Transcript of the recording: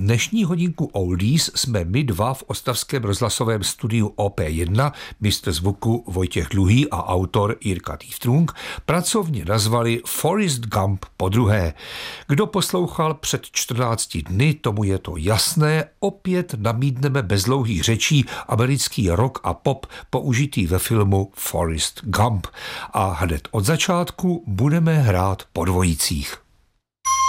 Dnešní hodinku Oldies jsme my dva v ostravském rozhlasovém studiu OP1, mistr zvuku Vojtěch Dluhý a autor Jirka Týftrung, pracovně nazvali Forrest Gump podruhé. Kdo poslouchal před 14 dny, tomu je to jasné, opět namítneme bez dlouhých řečí americký rock a pop použitý ve filmu Forrest Gump. A hned od začátku budeme hrát po dvojicích.